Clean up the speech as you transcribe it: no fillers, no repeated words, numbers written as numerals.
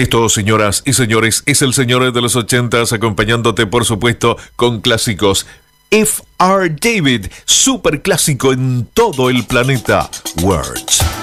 Esto, señoras y señores, es el Señor de los 80s, acompañándote, por supuesto, con clásicos. F.R. David, super clásico en todo el planeta. Words.